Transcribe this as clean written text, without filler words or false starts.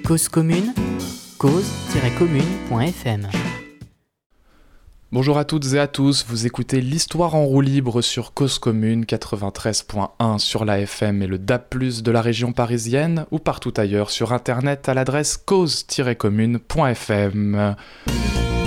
Cause commune, cause-commune.fm. Bonjour à toutes et à tous, vous écoutez l'Histoire en roue libre sur Cause Commune 93.1 sur la FM et le DAB+, de la région parisienne ou partout ailleurs sur internet à l'adresse cause-commune.fm.